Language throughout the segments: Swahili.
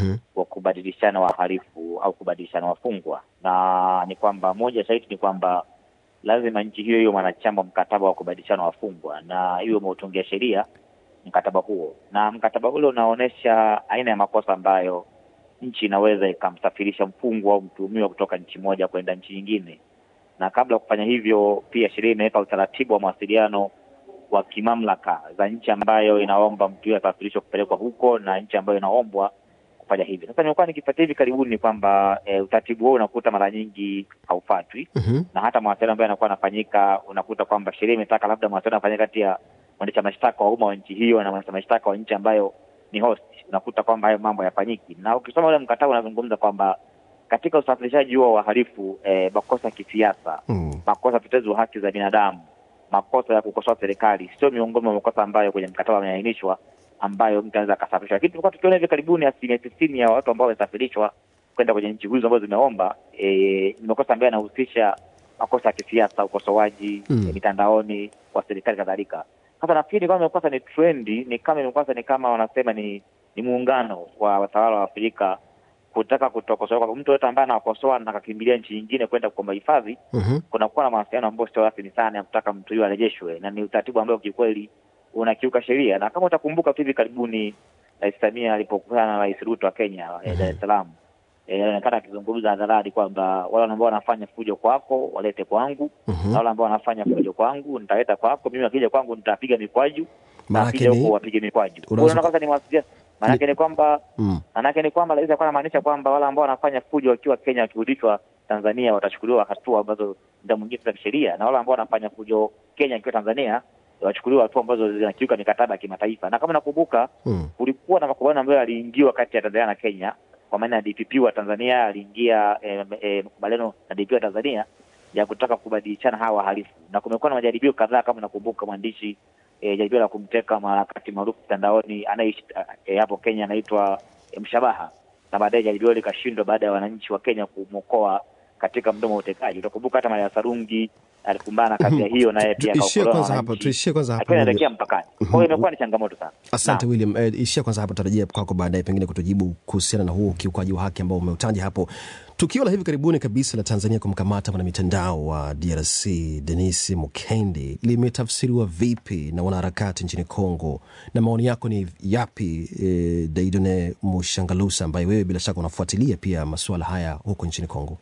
wa kubadilishana wahalifu au kubadilishana wafungwa. Na ni kwamba moja zaidi ni kwamba lazima nchi hiyo hiyo mwanachama mkataba wa kubadilishana wafungwa, na hiyo umeutungia sheria mkataba huo, na mkataba ule unaonesha aina ya makosa ambayo nchi inaweza ikamsafirisha mfungwa au mtuhumiwa kutoka nchi moja kwenda nchi nyingine. Na kabla kufanya hivyo, pia sheria imeweka utaratibu wa mawasiliano wa kimamlaka za nchi ambayo inaomba mtu huyo asafirishwe kupelekwa huko na nchi ambayo inaombwa kufanya hivyo. Sasa nimekuwa nikifuatia hivi karibuni ni kwamba utaratibu huo unakuta mara nyingi haufuatwi, na hata mawasiliano ambayo yanakuwa yanafanyika unakuta kwamba sheria imetaka labda mawasiliano yafanyike kati ya mwendesha mashtaka wa umma wa nchi hiyo na mwendesha mashtaka wa nchi ambayo ni host. Unakuta kwamba hayo mambo hayafanyiki. Na ukisoma ule mkataba unazungumza kwamba katika usafirishaji wa wahalifu, makosa ya kisiasa, makosa tetezi wa haki za binadamu, makosa ya kukosoa serikali sio miongoni mwa makosa ambayo kwenye mkataba yameainishwa ambayo mtu anaweza kasafirishwa. Lakini tulikuwa tukiona hivi karibuni 90% ya watu ambao wamesafirishwa kwenda kwenye nchi hizo ambazo zimeomba ni makosa ambayo yanahusisha makosa ya kisiasa, ukosoaji mitandaoni wa serikali kadhalika. Sasa nafikiri kama makosa ni trendi, ni kama wanasema ni muungano wa watawala wa Afrika kutaka kutokosoa kwa mtu yote ambaye anakosoa na akakimbilia nchi nyingine kwenda kuomba hifadhi. Kuna kuwa na mawasiliano ambayo sio rasmi sana ya kutaka mtu huyo arejeshwe, na ni utaratibu ambao kikweli unakiuka sheria. Na kama utakumbuka hivi karibuni Rais Samia alipokutana na Rais Ruto wa Kenya Dar es Salaam, anaonekana akizungumza hadharani kwamba wale ambao wanafanya fujo kwako walete kwangu, na wale ambao wanafanya fujo kwangu nitaleta kwako, mimi akija kwangu nitapiga mikwaju, na akija huko wapige mikwaju. Unaona kwanza ni mawasiliano. Maana ni kwamba rais anamaanisha kwamba wale ambao wanafanya fujo wakiwa Kenya wakirudishwa Tanzania watachukuliwa hatua ambazo ndio mwingine za sheria, na wale ambao wanafanya fujo Kenya wakiwa Tanzania wachukuliwa hatua ambazo zinakiuka mikataba ya kimataifa. Na kama nakumbuka kulikuwa na makubaliano ambayo yaliingiwa kati ya Tanzania na Kenya, kwa maana ya DPP wa Tanzania aliingia makubaliano na DPP wa Tanzania ya kutaka kubadilishana hawa wahalifu. Na kumekuwa na majaribio kadhaa, kama nakumbuka mwandishi jaribio la kumteka mwanaharakati maarufu mtandaoni anaishi hapo Kenya anaitwa Mshabaha, na baadaye jaribio likashindwa baada ya wananchi wa Kenya kumwokoa katika mdomo wa utekaji. Utakumbuka hata Maria Sarungi alikumbana kazi hiyo, naye pia tuishie kwanza hapo anaelekea mpakani. Kwa hiyo imekuwa ni changamoto sana. Asante William. Ishia kwanza hapo, tarajia kwako baadaye pengine kutujibu kuhusiana na huo kiukaji wa haki ambao umeutaja hapo. Tukio la hivi karibuni kabisa la Tanzania kumkamata mwana mitandao wa DRC Denis Mukendi limetafsiriwa vipi na wanaharakati nchini Kongo, na maoni yako ni yapi? Dieudonne Mushangalusa, ambaye wewe bila shaka unafuatilia pia masuala haya huko nchini Kongo.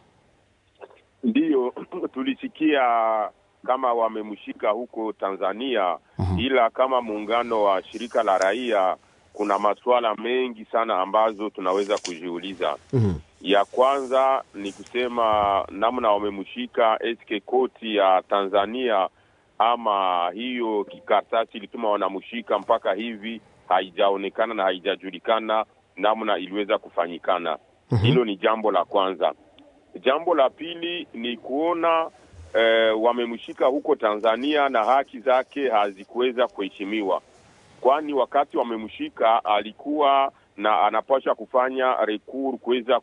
Ndiyo, tulisikia kama wamemshika huko Tanzania, ila kama muungano wa shirika la raia kuna masuala mengi sana ambazo tunaweza kujiuliza. Ya kwanza ni kusema namna wamemshika, eske koti ya Tanzania ama hiyo kikaratasi ilituma wanamshika mpaka hivi haijaonekana na haijajulikana namna iliweza kufanyikana. Hilo ni jambo la kwanza. Jambo la pili ni kuona wamemshika huko Tanzania na haki zake hazikuweza kuheshimiwa. Kwani wakati wamemshika alikuwa na anapaswa kufanya recours kuweza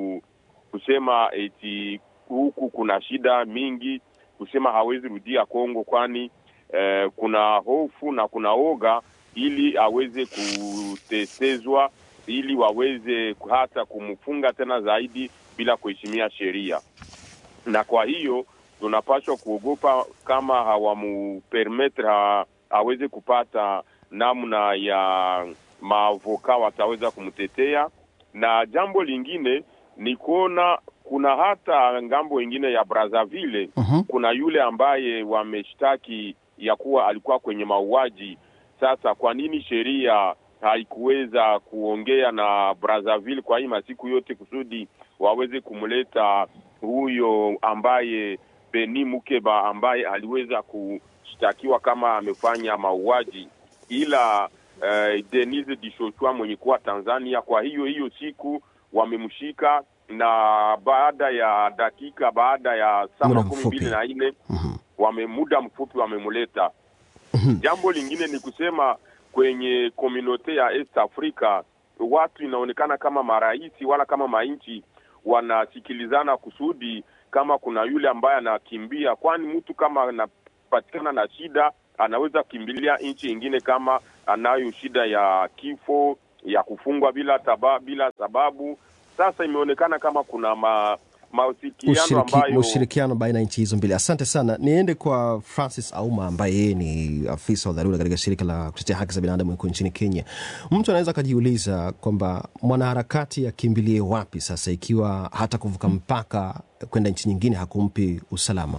kusema eti huku kuna shida mingi, kusema hawezi rudia Kongo kwani kuna hofu na kuna oga, ili aweze kutesezwa, ili waweze hata kumfunga tena zaidi bila kuheshimia sheria. Na kwa hiyo tunapaswa kuogopa kama hawamupermettre aweze kupata namna ya maavoka wataweza kumtetea. Na jambo lingine ni kuona kuna hata ngambo nyingine ya Brazzaville, kuna yule ambaye wameshtaki ya kuwa alikuwa kwenye mauaji. Sasa kwa nini sheria haikuweza kuongea na Brazzaville kwa hii masiku yote kusudi waweze kumleta huyo ambaye Beni Mukeba ambaye aliweza kushtakiwa kama amefanya mauaji, ila Denise Dishoshwa mwenye kuwa Tanzania. Kwa hiyo siku wamemshika, na baada ya saa 24 muda mfupi wamemleta. Jambo lingine ni kusema kwenye community ya East Africa watu inaonekana kama maraisi wala kama mainchi wanasikilizana kusudi kama kuna yule ambaye anakimbia, kwani mtu kama anapatikana na shida anaweza kimbilia nchi nyingine kama anayo shida ya kifo ya kufungwa bila sababu. Sasa imeonekana kama kuna ushirikiano baina ya nchi hizo mbili. Asante sana. Niende kwa Francis Auma ambaye ni afisa wa dharura katika shirika la kutetea haki za binadamu nchini Kenya. Mtu anaweza kujiuliza kwamba mwanaharakati akimbilie wapi sasa ikiwa hata kuvuka mpaka kwenda nchi nyingine hakumpi usalama?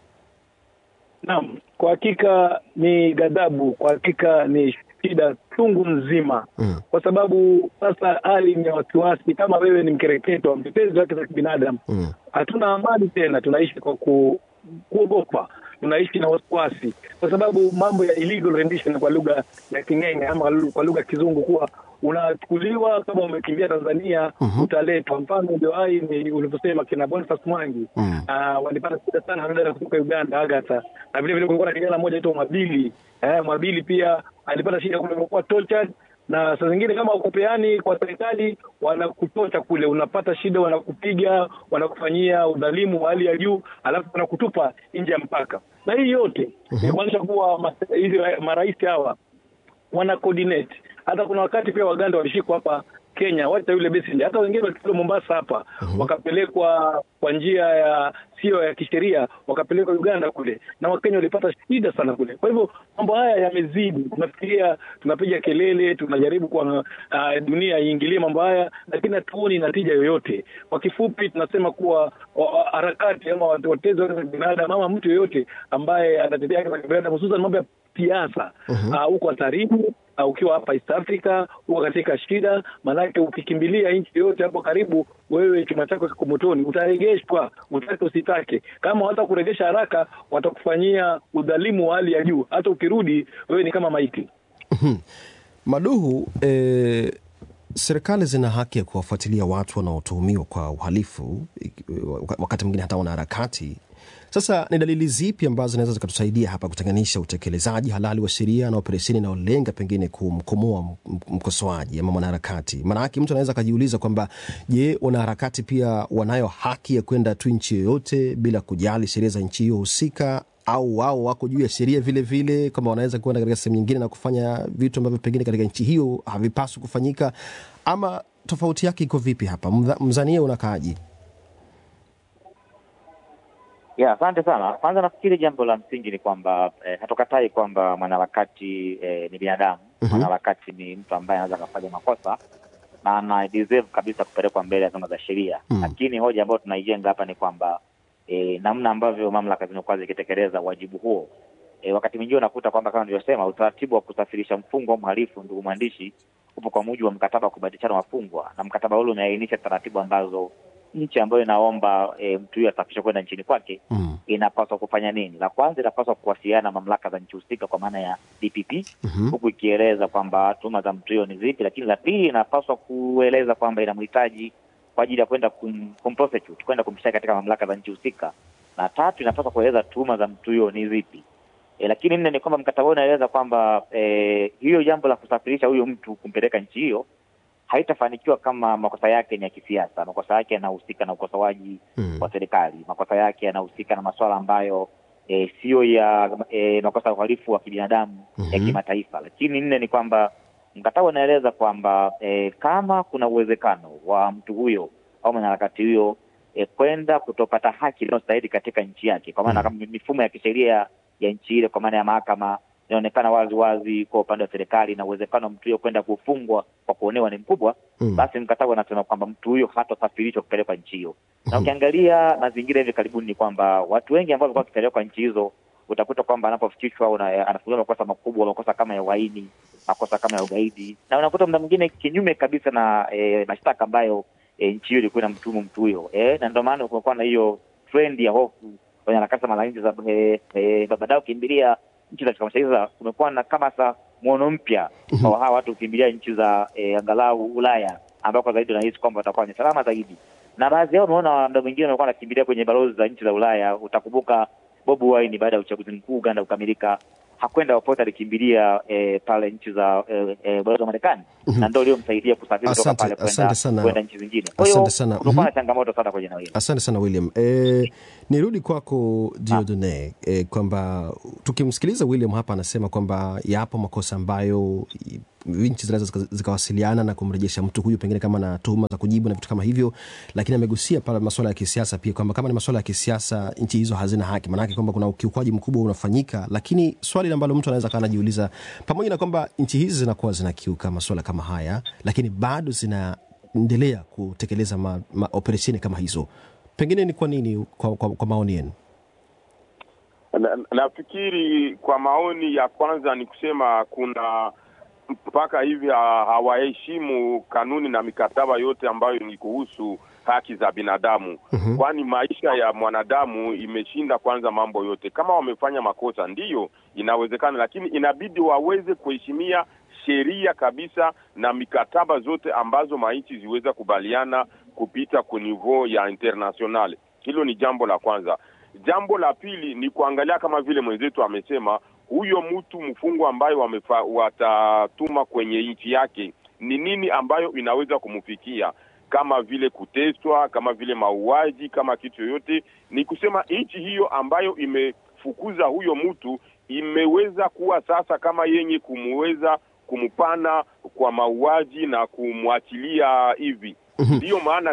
Naam, kwa hakika ni ghadhabu, kwa hakika ni shida tungu mzima. Kwa sababu sasa hali ni wasiwasi. Kama wewe ni mkereketo, mtetezi wake za kibinadamu, hatuna amani tena, tunaishi kwa kuogopa, tunaishi na wasiwasi, kwa sababu mambo ya illegal rendition kwa lugha ya King'eng'e ama kwa lugha ya Kizungu, kuwa unachukuliwa kama umekimbia Tanzania, utaletwa. Mfano ndio ni ulivyosema kina Boniface Mwangi, walipata shida sana wanaenda kutoka Uganda Agatha, na vile vile kulikuwa na kijana mmoja aitwa Mwabili pia alipata shida kule, kwa tortured, na saa zingine kama ukupeani kwa serikali wanakutocha kule, unapata shida, wanakupiga, wanakufanyia udhalimu wa hali ya juu, alafu wanakutupa nje ya mpaka. Na hii yote ni kuonyesha kuwa hizi marais hawa wana coordinate. Hata kuna wakati pia Waganda walishikwa hapa Kenya, wacha yule Besigye, hata wengine walikuwa Mombasa hapa, wakapelekwa kwa njia ya sio ya kisheria, wakapelekwa Uganda kule, na Wakenya walipata shida sana kule. Kwa hivyo mambo haya yamezidi. Tunafikiria, tunapiga kelele, tunajaribu kwa dunia iingilie mambo haya, lakini hatuoni natija yoyote. Kwa kifupi tunasema kuwa harakati ama watetezi wa binadamu ama mtu yoyote ambaye anatetea haki za binadamu, hususan mambo ya siasa, huko hatarini. Ukiwa hapa East Africa, uko katika shida, manake ukikimbilia nchi yote hapo karibu, wewe chuma chako kiko motoni, utaregeshwa, utake usitake. Kama hata kuregesha haraka, watakufanyia udhalimu wa hali ya juu. Hata ukirudi, wewe ni kama maiti. Maduhu, serikali zina haki ya kuwafuatilia watu wanaotuhumiwa kwa uhalifu, wakati mwingine hata wanaharakati. Sasa ni dalili zipi ambazo zinaweza zikatusaidia hapa kutenganisha utekelezaji halali wa sheria na operesheni inayolenga pengine kumkomoa mkosoaji ama mwanaharakati? Maana yake mtu anaweza kujiuliza kwamba je, wanaharakati pia wanayo haki ya kwenda tu nchi yoyote bila kujali sheria za nchi hiyo husika, au wao wako juu ya sheria vile vile kama wanaweza kwenda katika sehemu nyingine na kufanya vitu ambavyo pengine katika nchi hiyo havipaswi kufanyika? Ama tofauti yake iko vipi hapa? Mzania unakaaje? Asante sana. Kwanza nafikiri jambo la msingi ni kwamba hatukatai kwamba mwanaharakati ni binadamu. Mwanaharakati ni mtu ambaye anaweza kufanya makosa na ana deserve kabisa kupelekwa mbele ya vyombo vya sheria. Lakini hoja ambayo tunaijenga hapa ni kwamba namna ambavyo mamlaka zinakuwa zikitekeleza wajibu huo, wakati mwingine unakuta kwamba kama nilivyosema, utaratibu wa kusafirisha mfungwa au mhalifu, ndugu mwandishi, upo kwa mujibu wa mkataba wa kubadilishana wafungwa, na mkataba ule unaainisha taratibu ambazo nchi ambayo inaomba mtu huyo asafirishwe kwenda nchini kwake inapaswa kufanya nini. La kwanza, inapaswa kuwasiliana na mamlaka za nchi husika kwa maana ya DPP, huku ikieleza kwamba tuhuma za mtu huyo ni zipi. Lakini la pili, inapaswa kueleza kwamba inamhitaji kwa ajili ya kwenda kumprosecute, kwenda kumshtaki katika mamlaka za nchi husika. Na tatu, inapaswa kueleza tuhuma za mtu huyo ni zipi. Lakini nne ni kwamba mkataba unaeleza kwamba hiyo jambo la kusafirisha huyo mtu kumpeleka nchi hiyo haitafanikiwa kama makosa yake ni ya kisiasa, makosa yake yanahusika na ukosoaji wa serikali, makosa yake yanahusika na masuala ambayo sio ya makosa ya uhalifu wa kibinadamu ya kimataifa. Lakini nne ni kwamba mkataba unaeleza kwamba kama kuna uwezekano wa mtu huyo au mwanaharakati huyo kwenda kutopata haki inayostahili katika nchi yake, kwa maana kama mifumo ya kisheria ya nchi ile, kwa maana ya mahakama, inaonekana wazi kwa upande wa serikali, na uwezekano mtu huyo kwenda kufungwa kwa kuonewa ni mkubwa, basi mkataba unasema kwamba mtu huyo hatasafirishwa kupelekwa nchi hiyo. Na ukiangalia mazingira hivi karibuni ni kwamba watu wengi ambao walikuwa wakipelekwa nchi hizo, utakuta kwamba anapofikishwa anafunguliwa makosa makubwa, makosa kama ya uhaini, makosa kama ya ugaidi, na unakuta muda mwingine kinyume kabisa na mashtaka ambayo nchi hiyo ilikuwa inamtuhumu mtu huyo. Na ndio maana kulikuwa na hiyo trend ya hofu kwenye harakati za nchi za baadaye kimbilia nchi za kimataifa. Kumekuwa na kama muono mpya kwa hawa watu kukimbilia nchi za angalau Ulaya, ambako zaidi wanahisi kwamba watakuwa ni salama zaidi. Na baadhi yao unaona muda mwingine wamekuwa wanakimbilia kwenye balozi za nchi za Ulaya. Utakumbuka Bobi Wine baada ya uchaguzi mkuu Uganda kukamilika, hakwenda popote, alikimbilia pale nchi za balozi wa Marekani, na ndio iliyomsaidia kusafiri kutoka pale kwenda nchi zingine. Kwa hiyo kuna changamoto sana kwenye eneo hili. Asante sana William. Nirudi kwako Dieudonne, kwamba tukimsikiliza William hapa anasema kwamba yapo makosa ambayo nchi zinaweza zikawasiliana na kumrejesha mtu huyu pengine kama na tuhuma za kujibu na vitu kama hivyo, lakini amegusia pale masuala ya kisiasa pia, kwamba kama ni masuala ya kisiasa nchi hizo hazina haki, maana yake kwamba kuna ukiukwaji mkubwa unafanyika. Lakini swali ambalo mtu anaweza kana jiuliza, pamoja na kwamba nchi hizi zinakuwa zinakiuka masuala kama haya, lakini bado zinaendelea kutekeleza operesheni kama hizo, pengine ni kwa nini kwa maoni yenu? Nafikiri kwa maoni ya kwanza ni kusema kuna mpaka hivi hawaheshimu kanuni na mikataba yote ambayo ni kuhusu haki za binadamu. Kwani maisha ya mwanadamu imeshinda kwanza mambo yote. Kama wamefanya makosa ndiyo inawezekana, lakini inabidi waweze kuheshimia sheria kabisa na mikataba zote ambazo maichi ziweza kubaliana kupita kwa niveau ya international. Hilo ni jambo la kwanza. Jambo la pili ni kuangalia kama vile mwenzetu amesema, huyo mtu mfungwa ambayo watatuma kwenye nchi yake ni nini ambayo inaweza kumfikia, kama vile kuteswa, kama vile mauaji, kama kitu yoyote. Ni kusema nchi hiyo ambayo imefukuza huyo mtu imeweza kuwa sasa kama yenye kumweza kumpana kwa mauaji na kumwachilia hivi. Ndio maana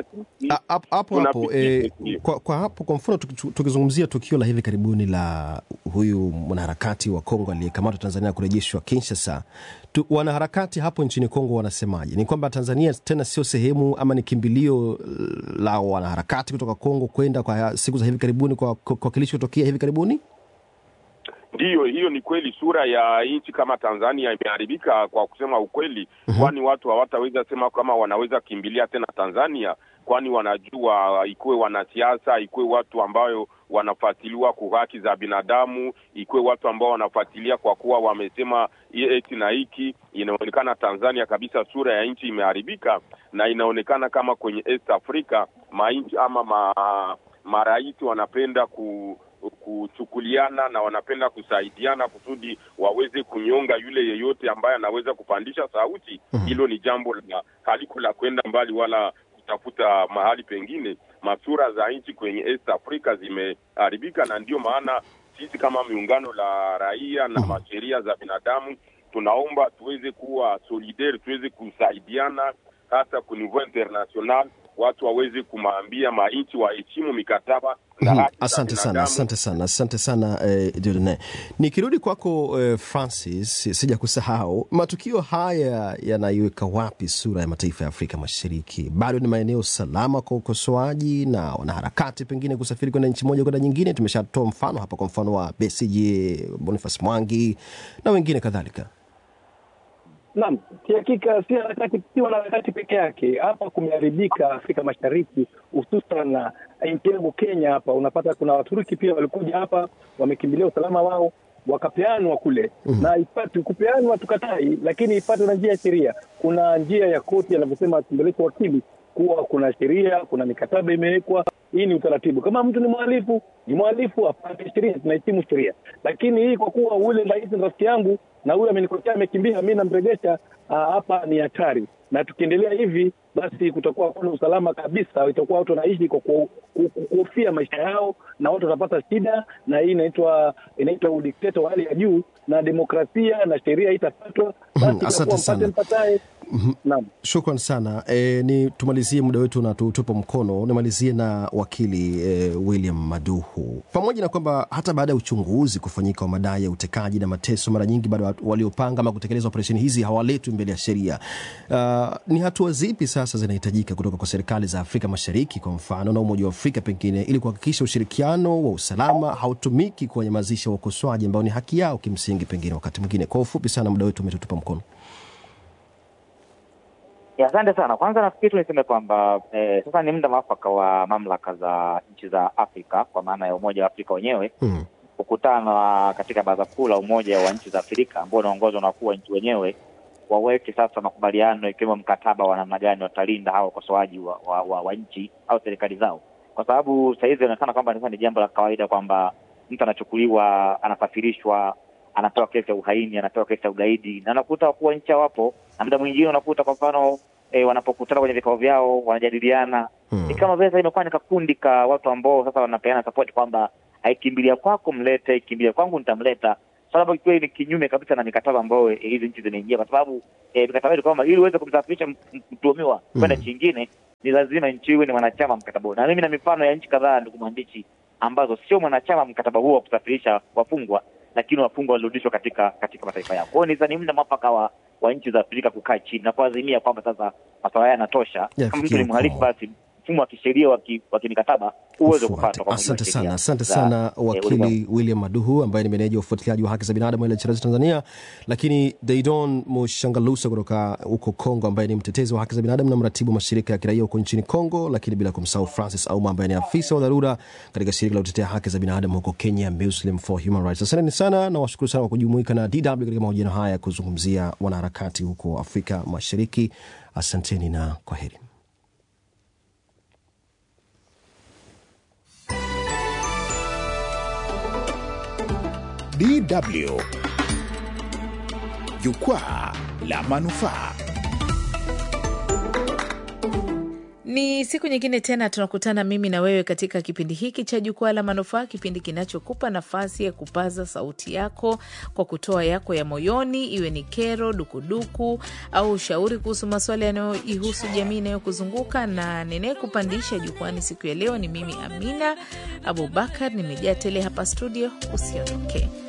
hapo kwa mfano tukizungumzia tukio la hivi karibuni la huyu mwanaharakati wa Kongo aliyekamatwa Tanzania kurejeshwa Kinshasa, wanaharakati hapo nchini Kongo wanasemaje? Ni kwamba Tanzania tena sio sehemu ama ni kimbilio la wanaharakati kutoka Kongo kwenda kwa siku za hivi karibuni kwa kilichotokea hivi karibuni? Ndiyo, hiyo ni kweli. Sura ya nchi kama Tanzania imeharibika kwa kusema ukweli. Kwani watu hawataweza sema kama wanaweza kimbilia tena Tanzania, kwani wanajua ikuwe wanasiasa, ikuwe watu ambao wanafuatiliwa kwa haki za binadamu, ikuwe watu ambao wanafuatilia kwa kuwa wamesema eti na hiki, inaonekana Tanzania kabisa sura ya nchi imeharibika, na inaonekana kama kwenye East Africa mainchi ama marais wanapenda kuchukuliana na wanapenda kusaidiana kusudi waweze kunyonga yule yeyote ambaye anaweza kupandisha sauti. Hilo ni jambo la haliko la kwenda mbali wala kutafuta mahali pengine. Masura za nchi kwenye East Africa zimeharibika, na ndio maana sisi kama miungano la raia na masheria za binadamu tunaomba tuweze kuwa solidaire, tuweze kusaidiana hata kwa niveau international, watu waweze kumaambia mainchi waheshimu mikataba na haki. Asante sana Dieudonne. Nikirudi kwako Francis, sija kusahau matukio haya yanaiweka wapi sura ya mataifa ya Afrika Mashariki? Bado ni maeneo salama kwa ukosoaji na wanaharakati pengine kusafiri kwenda nchi moja kwenda nyingine? Tumeshatoa mfano hapa, kwa mfano wa Besigye, Boniface Mwangi na wengine kadhalika. Naam, hakika si harakati peke yake. Hapa kumeharibika Afrika Mashariki, hususan na nchi yangu Kenya. Hapa unapata kuna Waturuki pia walikuja hapa, wamekimbilia usalama wao, wakapeanwa kule. Na ipate kupeanwa tukatai, lakini ipate na njia ya sheria. Kuna njia ya koti anavyosema tumbeleko wakili kuwa kuna sheria, kuna mikataba imewekwa. Hii ni utaratibu. Kama mtu ni mhalifu apate sheria, tunaheshimu sheria. Lakini hii kwa kuwa ule rais ni rafiki yangu na huyu amenikosea amekimbia, mimi namrejesha, hapa ni hatari. Na tukiendelea hivi basi kutakuwa kuna usalama kabisa, itakuwa watu wanaishi kwa kuhofia maisha yao na watu watapata shida, na hii inaitwa udikteta wa hali ya juu, na demokrasia na sheria itafuatwa. Asante sana. Naam. Shukran sana. Ni tumalizie, muda wetu na tupo mkono. Nimalizie na wakili William Maduhu. Pamoja na kwamba hata baada ya uchunguzi kufanyika wa madai ya utekaji na mateso, mara nyingi bado waliopanga ama kutekeleza operesheni hizi hawaletwi mbele ya sheria. Ni hatua zipi sasa zinahitajika kutoka kwa serikali za Afrika Mashariki kwa mfano na Umoja wa Afrika pengine, ili kuhakikisha ushirikiano wa usalama hautumiki kuwanyamazisha wakosoaji ambao ni haki yao kimsingi pengine wakati mwingine? Kwa ufupi sana, muda wetu umetutupa mkono. Asante sana. Kwanza nafikiri niseme kwamba sasa ni muda mwafaka wa mamlaka za nchi za Afrika, kwa maana ya Umoja wa Afrika wenyewe kukutana katika Baraza Kuu la Umoja wa Nchi za Afrika ambao unaongozwa na wakuu wa nchi wenyewe, waweke sasa makubaliano ikiwemo mkataba wa namna gani watalinda hao wakosoaji wa nchi au serikali zao. Kwa sababu sasa hivi inaonekana kwamba ni jambo la kawaida kwamba mtu anachukuliwa, anasafirishwa, anapewa kesi ya uhaini, anapewa kesi ya ugaidi, na nakuta wakuu wa nchi wapo, na muda mwingine unakuta kwa mfano wanapokutana kwenye vikao vyao wanajadiliana. Ni kama vile imekuwa ni kakundi ka watu ambao sasa wanapeana support kwamba haikimbilia kwako mlete, ikimbilia kwangu nitamleta. sababu ikiwa ni kinyume kabisa na mikataba ambayo hizi nchi zinaingia, kwa sababu mikataba ile kwamba ili uweze kumsafirisha mtuhumiwa kwenda nchi nyingine ni lazima nchi iwe ni mwanachama mkataba huo. Na mimi na mifano ya nchi kadhaa, ndugu mwandishi, ambazo sio mwanachama mkataba huo wa kusafirisha wafungwa, lakini wafungwa walirudishwa katika mataifa yao. Kwa hiyo ni muda mwafaka wa nchi za Afrika kukaa chini na kuazimia kwamba sasa masuala haya yanatosha. Kama mtu ni mhalifu, basi mfumo wa kisheria wa kimikataba uweze kufuatwa. Asante sana wakili William Maduhu ambaye ni meneja wa ufuatiliaji wa haki za binadamu ile nchini Tanzania, lakini Deidon Mushangalusa kutoka huko Kongo ambaye ni mtetezi wa haki za binadamu na mratibu wa mashirika ya kiraia huko nchini Kongo, lakini bila kumsahau Francis Auma ambaye ni afisa wa dharura katika shirika la kutetea haki za binadamu huko Kenya, Muslim for Human Rights. Asante sana na washukuru sana kwa kujumuika na DW katika mahojiano haya kuzungumzia wanaharakati huko Afrika Mashariki. Asanteni na kwaheri. DW Jukwaa la Manufaa. Ni siku nyingine tena tunakutana mimi na wewe katika kipindi hiki cha Jukwaa la Manufaa, kipindi kinachokupa nafasi ya kupaza sauti yako kwa kutoa yako ya moyoni, iwe ni kero, dukuduku au ushauri kuhusu masuala yanayoihusu jamii inayokuzunguka. Na ninayekupandisha jukwani siku ya leo ni mimi Amina Abubakar, nimejaa tele hapa studio, usiondoke.